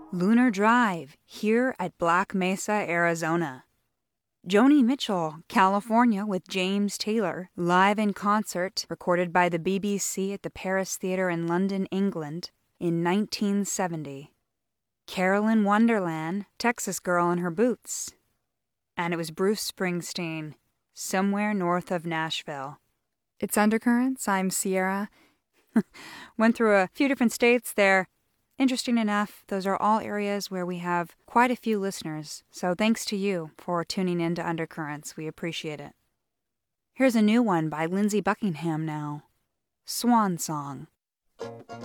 Lunar Drive, here at Black Mesa, Arizona. Joni Mitchell, California with James Taylor, live in concert, recorded by the BBC at the Paris Theatre in London, England, in 1970. Carolyn Wonderland, Texas Girl in Her Boots. And it was Bruce Springsteen, Somewhere North of Nashville. It's Undercurrents, I'm Sierra. Went through a few different states there. Interesting enough, those are all areas where we have quite a few listeners, so thanks to you for tuning in to Undercurrents. We appreciate it. Here's a new one by Lindsey Buckingham now. Swan Song.